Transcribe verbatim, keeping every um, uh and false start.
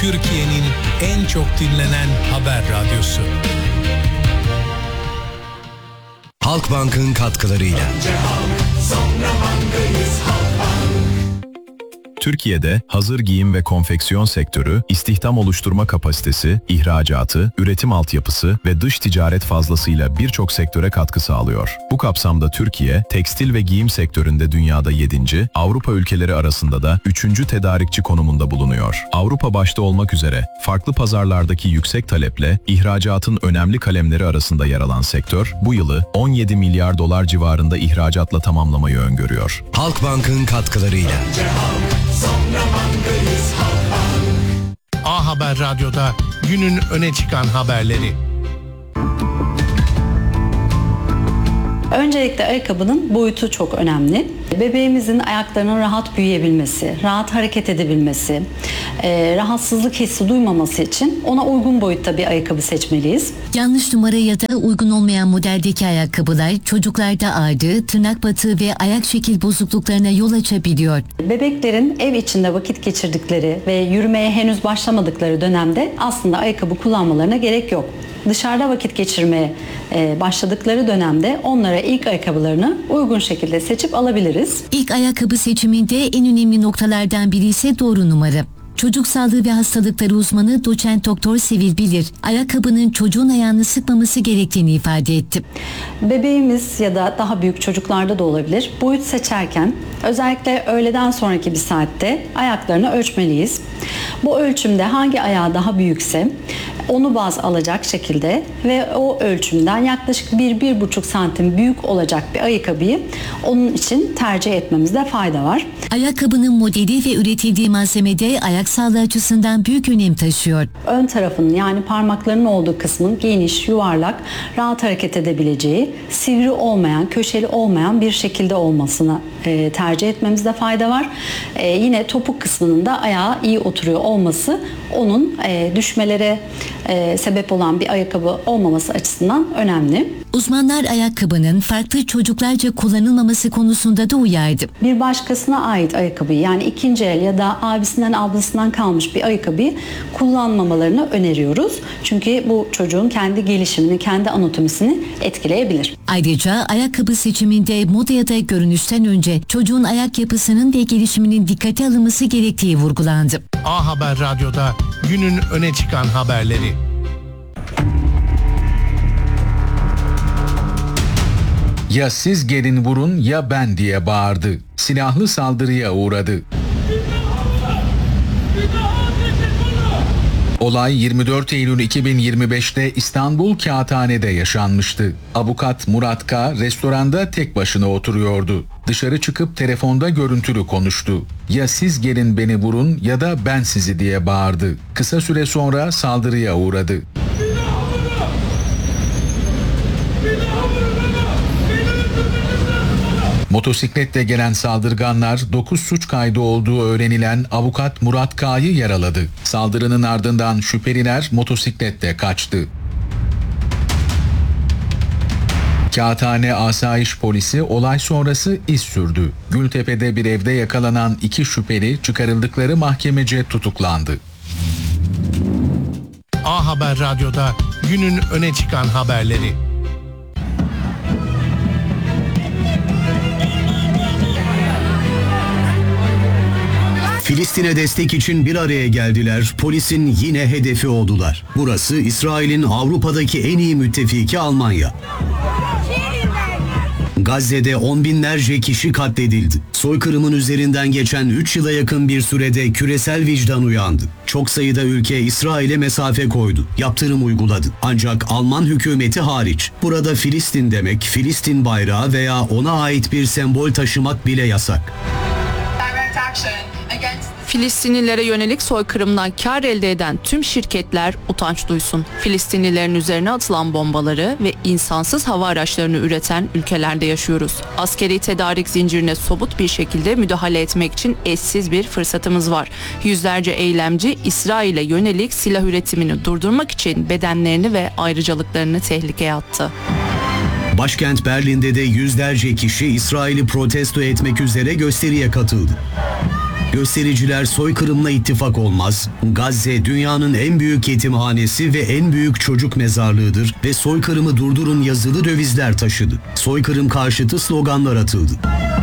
Türkiye'nin en çok dinlenen haber radyosu. Halkbank'ın katkılarıyla. Önce halk, sonra bankayız, Halkbank. Türkiye'de hazır giyim ve konfeksiyon sektörü, istihdam oluşturma kapasitesi, ihracatı, üretim altyapısı ve dış ticaret fazlasıyla birçok sektöre katkı sağlıyor. Bu kapsamda Türkiye, tekstil ve giyim sektöründe dünyada yedinci, Avrupa ülkeleri arasında da üçüncü tedarikçi konumunda bulunuyor. Avrupa başta olmak üzere farklı pazarlardaki yüksek taleple ihracatın önemli kalemleri arasında yer alan sektör, bu yılı on yedi milyar dolar civarında ihracatla tamamlamayı öngörüyor. Halkbank'ın katkılarıyla. Önce halk, sonra bankayız, Halkbank. A Haber Radyo'da günün öne çıkan haberleri. Öncelikle ayakkabının boyutu çok önemli. Bebeğimizin ayaklarının rahat büyüyebilmesi, rahat hareket edebilmesi, e, rahatsızlık hissi duymaması için ona uygun boyutta bir ayakkabı seçmeliyiz. Yanlış numara ya da uygun olmayan modeldeki ayakkabılar çocuklarda ağrı, tırnak batığı ve ayak şekil bozukluklarına yol açabiliyor. Bebeklerin ev içinde vakit geçirdikleri ve yürümeye henüz başlamadıkları dönemde aslında ayakkabı kullanmalarına gerek yok. Dışarıda vakit geçirmeye e, başladıkları dönemde onlara ilk ayakkabılarını uygun şekilde seçip alabiliriz. İlk ayakkabı seçiminde en önemli noktalardan biri ise doğru numara. Çocuk sağlığı ve hastalıkları uzmanı doçent doktor Sevil Bilir, ayakkabının çocuğun ayağını sıkmaması gerektiğini ifade etti. Bebeğimiz ya da daha büyük çocuklarda da olabilir. Boyut seçerken özellikle öğleden sonraki bir saatte ayaklarını ölçmeliyiz. Bu ölçümde hangi ayağı daha büyükse onu baz alacak şekilde ve o ölçümden yaklaşık bir bir buçuk santim büyük olacak bir ayakkabıyı onun için tercih etmemizde fayda var. Ayakkabının modeli ve üretildiği malzemede ayak sağlığı açısından büyük önem taşıyor. Ön tarafının yani parmaklarının olduğu kısmın geniş, yuvarlak, rahat hareket edebileceği, sivri olmayan, köşeli olmayan bir şekilde olmasını e, tercih etmemizde fayda var. E, yine topuk kısmının da ayağa iyi oturuyor olması onun e, düşmelere e, sebep olan bir ayakkabı olmaması açısından önemli. Uzmanlar ayakkabının farklı çocuklarca kullanılmaması konusunda da uyardı. Bir başkasına ait ayakkabıyı yani ikinci el ya da abisinden ablasından kalmış bir ayakkabıyı kullanmamalarını öneriyoruz. Çünkü bu çocuğun kendi gelişimini, kendi anatomisini etkileyebilir. Ayrıca ayakkabı seçiminde moda ya da görünüşten önce çocuğun ayak yapısının ve gelişiminin dikkate alınması gerektiği vurgulandı. A Haber Radyo'da günün öne çıkan haberleri. Ya siz gelin vurun ya ben diye bağırdı. Silahlı saldırıya uğradı. Olay yirmi dört Eylül iki bin yirmi beşte İstanbul Kağıthane'de yaşanmıştı. Avukat Murat K. restoranda tek başına oturuyordu. Dışarı çıkıp telefonda görüntülü konuştu. Ya siz gelin beni vurun ya da ben sizi diye bağırdı. Kısa süre sonra saldırıya uğradı. Motosikletle gelen saldırganlar dokuz suç kaydı olduğu öğrenilen avukat Murat K'yı yaraladı. Saldırının ardından şüpheliler motosikletle kaçtı. Kağıthane Asayiş Polisi olay sonrası iz sürdü. Gültepe'de bir evde yakalanan iki şüpheli çıkarıldıkları mahkemece tutuklandı. A Haber Radyo'da günün öne çıkan haberleri. Filistin'e destek için bir araya geldiler, polisin yine hedefi oldular. Burası İsrail'in Avrupa'daki en iyi müttefiki Almanya. Gazze'de on binlerce kişi katledildi. Soykırımın üzerinden geçen üç yıla yakın bir sürede küresel vicdan uyandı. Çok sayıda ülke İsrail'e mesafe koydu, yaptırım uyguladı. Ancak Alman hükümeti hariç. Burada Filistin demek, Filistin bayrağı veya ona ait bir sembol taşımak bile yasak. Filistinlilere yönelik soykırımdan kar elde eden tüm şirketler utanç duysun. Filistinlilerin üzerine atılan bombaları ve insansız hava araçlarını üreten ülkelerde yaşıyoruz. Askeri tedarik zincirine somut bir şekilde müdahale etmek için eşsiz bir fırsatımız var. Yüzlerce eylemci İsrail'e yönelik silah üretimini durdurmak için bedenlerini ve ayrıcalıklarını tehlikeye attı. Başkent Berlin'de de yüzlerce kişi İsrail'i protesto etmek üzere gösteriye katıldı. Göstericiler soykırımla ittifak olmaz, Gazze dünyanın en büyük yetimhanesi ve en büyük çocuk mezarlığıdır ve soykırımı durdurun yazılı dövizler taşıdı. Soykırım karşıtı sloganlar atıldı.